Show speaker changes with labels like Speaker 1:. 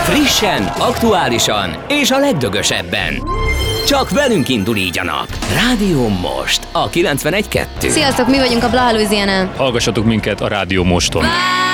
Speaker 1: Frissen, aktuálisan és a legdögösebben. Csak velünk indul így a nap. Rádió Most, a 91.2.
Speaker 2: Sziasztok, mi vagyunk a Blaha Louisiana.
Speaker 3: Hallgassatok minket a Rádió Moston.